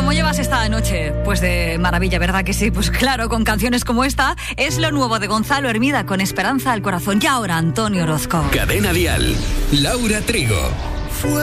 ¿Cómo llevas esta noche? Pues de maravilla, ¿verdad que sí? Pues claro, con canciones como esta, es lo nuevo de Gonzalo Hermida con Esperanza al Corazón. Y ahora Antonio Orozco. Cadena Dial, Laura Trigo.